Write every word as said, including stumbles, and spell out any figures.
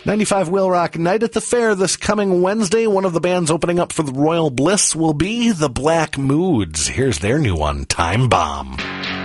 ninety-five Wheel Rock Night at the Fair this coming Wednesday. One of the bands opening up for the Royal Bliss will be the Black Moods. Here's their new one, Time Bomb.